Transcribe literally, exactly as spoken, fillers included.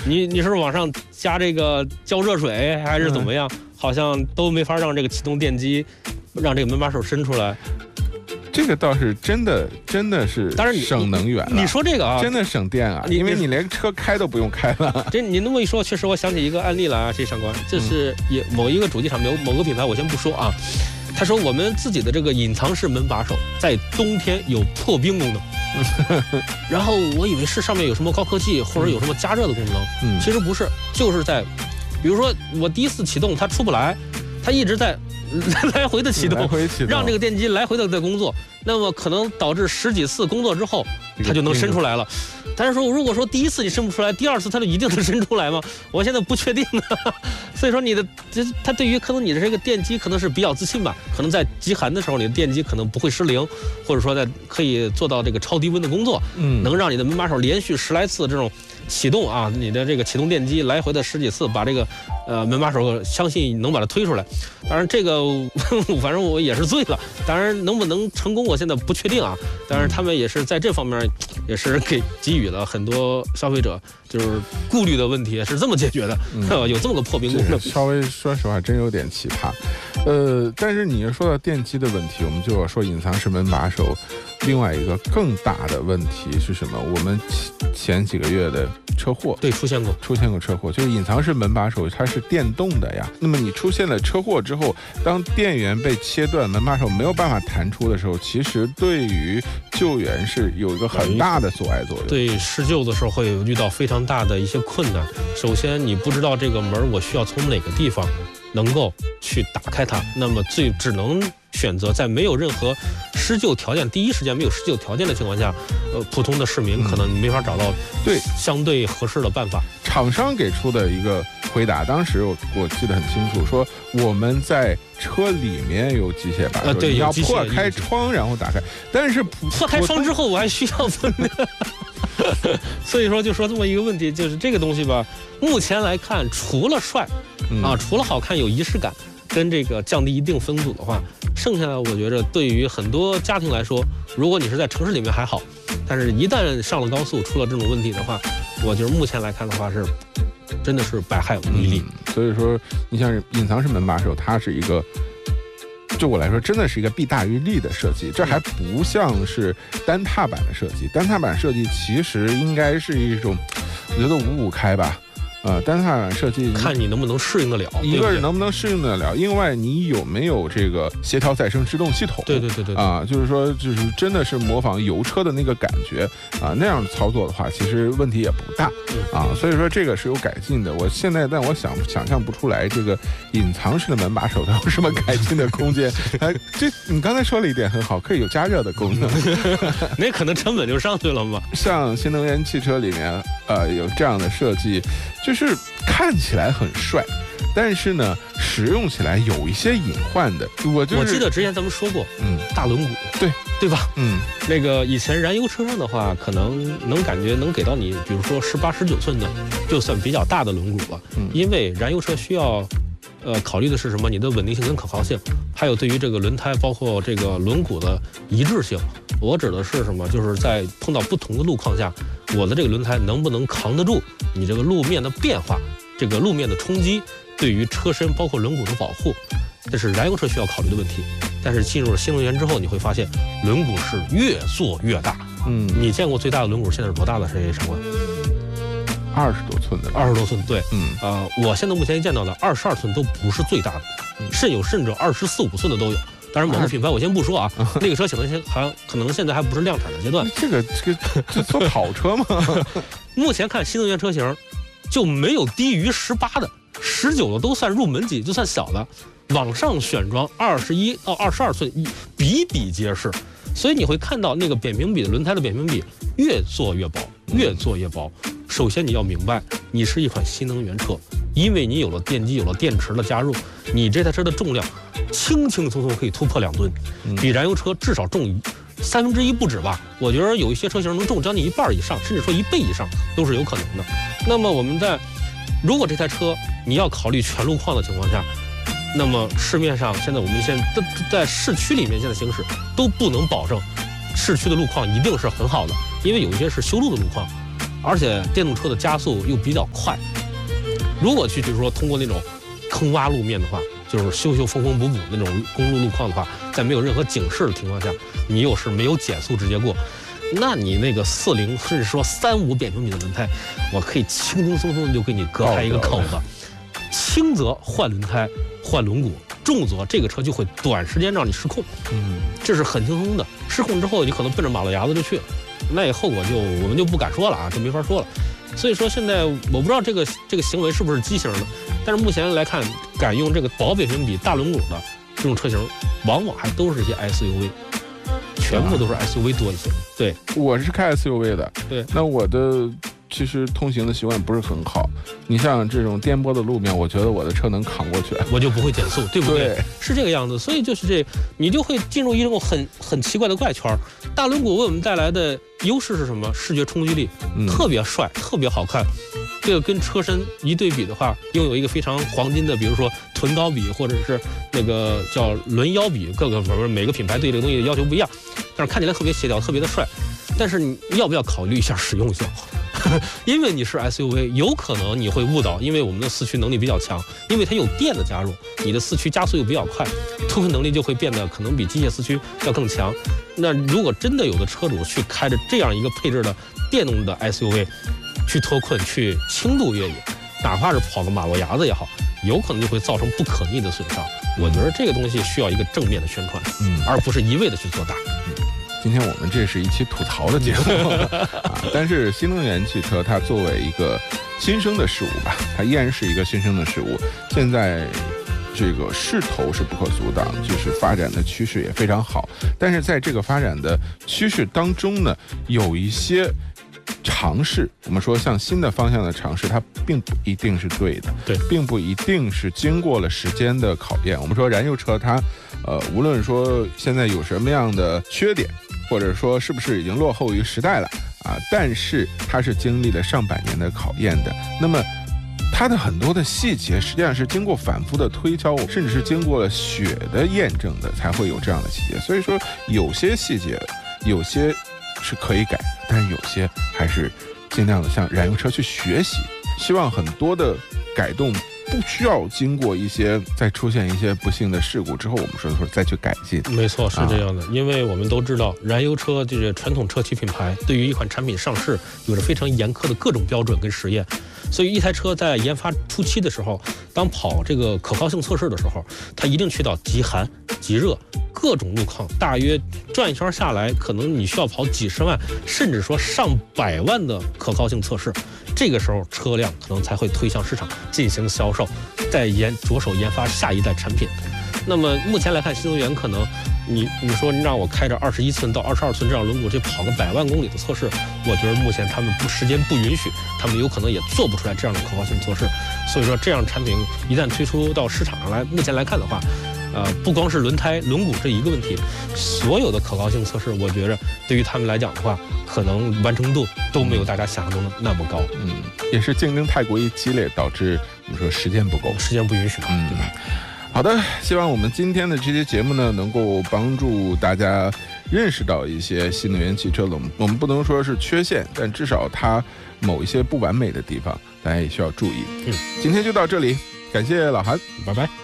你你是往上加这个浇热水还是怎么样？嗯、好像都没法让这个启动电机让这个门把手伸出来。 这个倒是真的，真的是，当然省能源了。 你说这个啊， 真的省电啊，因为你连车开都不用开了。 这你那么一说，确实我想起一个案例来啊，这相关，这是也某一个主机厂某某个品牌，我先不说啊。他说我们自己的这个隐藏式门把手在冬天有破冰功能，然后我以为是上面有什么高科技或者有什么加热的功能，嗯，其实不是，就是在，比如说我第一次启动它出不来，它一直在。来回的启动，让这个电机来回的在工作，那么可能导致十几次工作之后，它就能伸出来了。但是说，如果说第一次你伸不出来，第二次它就一定能伸出来吗？我现在不确定呢。所以说你的这，它对于可能你的这个电机可能是比较自信吧，可能在极寒的时候，你的电机可能不会失灵，或者说在可以做到这个超低温的工作，嗯，能让你的门把手连续十来次这种启动啊，你的这个启动电机来回的十几次，把这个呃门把手相信能把它推出来。当然这个反正我也是醉了，当然能不能成功我现在不确定啊。当然他们也是在这方面也是给给予了很多消费者就是顾虑的问题是这么解决的，嗯、有这么个破冰功能。 稍微说实话真有点奇葩，呃，但是你说到电机的问题，我们就要说隐藏式门把手。另外一个更大的问题是什么？我们前几个月的车祸， 对，出现过， 出现过车祸，就是隐藏式门把手它是电动的呀。那么你出现了车祸之后，当电源被切断，门把手没有办法弹出的时候，其实对于救援是有一个很大的阻碍作用。 对，施救的时候会遇到非常大的一些困难。首先，你不知道这个门我需要从哪个地方能够去打开它，那么最只能选择在没有任何施救条件，第一时间没有施救条件的情况下，呃，普通的市民可能没法找到对相对合适的办法。 厂商给出的一个回答，当时我我记得很清楚，说我们在车里面有机械把手， 呃，对， 要破开窗然后打开，但是破开窗之后我还需要分的。所以说就说这么一个问题，就是这个东西吧，目前来看，除了帅啊，除了好看有仪式感，跟这个降低一定风阻的话，剩下的我觉着对于很多家庭来说，如果你是在城市里面还好，但是一旦上了高速出了这种问题的话，我觉得目前来看的话是真的是百害无一利。 嗯、所以说，你像隐藏式门把手，它是一个。对我来说，真的是一个弊大于利的设计，这还不像是单踏板的设计。单踏板设计其实应该是一种，我觉得五五开吧。呃，单踏板设计看你能不能适应得了， 一个是能不能适应得了，另外你有没有这个协调再生制动系统？ 对对对对啊，就是说，就是真的是模仿油车的那个感觉啊，那样操作的话，其实问题也不大啊。所以说这个是有改进的。我现在，但我想想象不出来这个隐藏式的门把手它有什么改进的空间。哎，这你刚才说了一点很好，可以有加热的功能， 那可能成本就上去了嘛。 像新能源汽车里面，呃，有这样的设计。就是看起来很帅，但是呢，使用起来有一些隐患的。我就是、 我记得之前咱们说过，嗯，大轮毂， 对对吧？ 嗯， 那个以前燃油车上的话，可能能感觉能给到你，比如说十八、十九寸的，就算比较大的轮毂了。嗯，因为燃油车需要，呃，考虑的是什么？你的稳定性跟可靠性，还有对于这个轮胎，包括这个轮毂的一致性。我指的是什么？就是在碰到不同的路况下，我的这个轮胎能不能扛得住你这个路面的变化，这个路面的冲击对于车身包括轮毂的保护，这是燃油车需要考虑的问题。但是进入了新能源之后，你会发现轮毂是越做越大。嗯，你见过最大的轮毂现在是多大的？谁上官？ 二十多寸的， 二十多寸，对，嗯，呃，我现在目前见到的二十二寸都不是最大的，甚有甚者二十四五寸的都有。当然，某个品牌我先不说啊，那个车可能现还可能现在还不是量产的阶段。 这个这个这做跑车吗？ 目前看新能源车型，就没有低于十八的，十九的都算入门级，就算小的。往上选装二十一到二十二寸，比比皆是。所以你会看到那个扁平比的轮胎的扁平比越做越薄，越做越薄。首先你要明白，你是一款新能源车，因为你有了电机，有了电池的加入，你这台车的重量轻轻松松可以突破两吨，比燃油车至少重三分之一不止吧。我觉得有一些车型能重将近一半以上，甚至说一倍以上都是有可能的。那么我们在如果这台车你要考虑全路况的情况下，那么市面上现在我们现在在市区里面现在行驶都不能保证市区的路况一定是很好的，因为有一些是修路的路况， 而且电动车的加速又比较快。如果去就是说通过那种坑洼路面的话，就是修修缝缝补补那种公路路况的话，在没有任何警示的情况下，你又是没有减速直接过，那你那个四零甚至说三五扁平比的轮胎，我可以轻轻松松的就给你割开一个口子。轻则换轮胎换轮毂，重则这个车就会短时间让你失控。嗯，这是很轻松的。失控之后，你可能奔着马路牙子就去了，那后果就我们就不敢说了啊，就没法说了。所以说现在我不知道这个这个行为是不是畸形的，但是目前来看，敢用这个薄扁平比大轮毂的这种车型，往往还都是一些 S U V， 全部都是 S U V 多一些。对， 我是开 S U V 的， 对， 那我的其实通行的习惯不是很好。你像这种颠簸的路面，我觉得我的车能扛过去， 我就不会减速，对不对？ 对， 是这个样子。所以就是这，你就会进入一种很很奇怪的怪圈。大轮毂为我们带来的优势是什么？视觉冲击力，嗯、特别帅，特别好看。这个跟车身一对比的话，拥有一个非常黄金的，比如说臀高比，或者是那个叫轮腰比，各个每个品牌对这个东西的要求不一样，但是看起来特别协调，特别的帅。但是你要不要考虑一下使用效果？因为你是 S U V， 有可能你会误导，因为我们的四驱能力比较强，因为它有电的加入，你的四驱加速又比较快，脱困能力就会变得可能比机械四驱要更强。那如果真的有的车主去开着这样一个配置的电动的 S U V 去脱困、去轻度越野，哪怕是跑个马路牙子也好，有可能就会造成不可逆的损伤。我觉得这个东西需要一个正面的宣传，嗯，而不是一味的去做大。嗯， 今天我们这是一期吐槽的节目啊，但是新能源汽车它作为一个新生的事物吧，它依然是一个新生的事物。现在这个势头是不可阻挡，就是发展的趋势也非常好。但是在这个发展的趋势当中呢，有一些尝试，我们说向新的方向的尝试，它并不一定是对的， 对， 并不一定是经过了时间的考验。我们说燃油车它，呃，无论说现在有什么样的缺点，或者说是不是已经落后于时代了啊，但是它是经历了上百年的考验的。那么它的很多的细节实际上是经过反复的推敲，甚至是经过了血的验证的，才会有这样的细节。所以说有些细节有些是可以改的，但是有些还是尽量的向燃油车去学习。希望很多的改动不需要经过一些再出现一些不幸的事故之后，我们说说再去改进。 没错，是这样的、啊、因为我们都知道燃油车这个传统车企品牌对于一款产品上市有着非常严苛的各种标准跟实验，所以一台车在研发初期的时候，当跑这个可靠性测试的时候，它一定去到极寒极热各种路况，大约转一圈下来，可能你需要跑几十万甚至说上百万的可靠性测试，这个时候车辆可能才会推向市场进行销售，再研着手研发下一代产品。那么目前来看，新能源可能你你说你让我开着二十一寸到二十二寸这样轮毂去跑个百万公里的测试，我觉得目前他们不时间不允许，他们有可能也做不出来这样的可靠性测试。所以说这样产品一旦推出到市场上来，目前来看的话，呃，不光是轮胎轮毂这一个问题，所有的可靠性测试，我觉着对于他们来讲的话，可能完成度都没有大家想象中的那么高。 嗯，也是竞争太过于激烈，导致我们说时间不够， 时间不允许嘛，嗯，对吧？ 好的，希望我们今天的这期节目呢，能够帮助大家认识到一些新能源汽车的，我们不能说是缺陷，但至少它某一些不完美的地方，大家也需要注意。嗯，今天就到这里，感谢老韩， 拜拜。